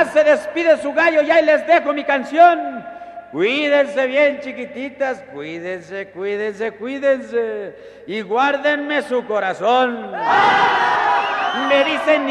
más se despide su gallo y ahí les dejo mi canción. Cuídense bien, chiquititas, cuídense, cuídense, cuídense y guárdenme su corazón. Me dicen